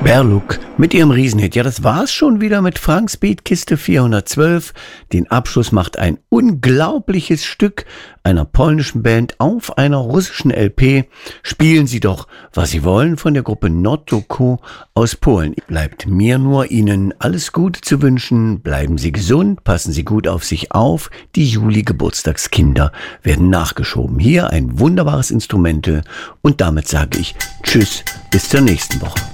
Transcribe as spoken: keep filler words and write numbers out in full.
Berluk mit ihrem Riesenhit. Ja, das war's schon wieder mit Franks Beatkiste vierhundertzwölf. Den Abschluss macht ein unglaubliches Stück einer polnischen Band auf einer russischen L P. Spielen Sie doch, was Sie wollen, von der Gruppe Notoko aus Polen. Bleibt mir nur, Ihnen alles Gute zu wünschen. Bleiben Sie gesund, passen Sie gut auf sich auf. Die Juli-Geburtstagskinder werden nachgeschoben. Hier ein wunderbares Instrumental und damit sage ich Tschüss, bis zur nächsten Woche.